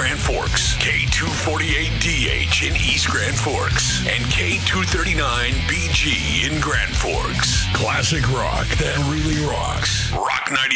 Grand Forks, K248DH in East Grand Forks, and K239BG in Grand Forks. Classic rock that really rocks. Rock 90.